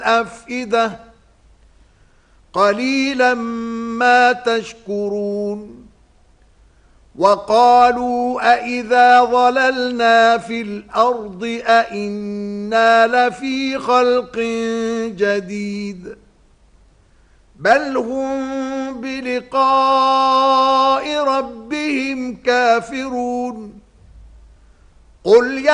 أفئدة قليلا ما تشكرون وقالوا أإذا ضللنا في الأرض أإنا لفي خلق جديد بل هم بلقاء ربهم كافرون قل